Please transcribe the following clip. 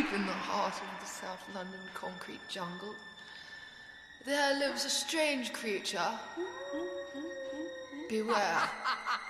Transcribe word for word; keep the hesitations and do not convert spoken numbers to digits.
in the heart of the South London concrete jungle, there lives a strange creature. Beware.